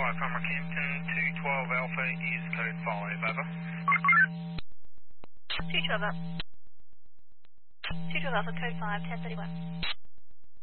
Farmer Campton, 212 Alpha is code 5, over. 212 Alpha. 212 Alpha, code 5, 1031.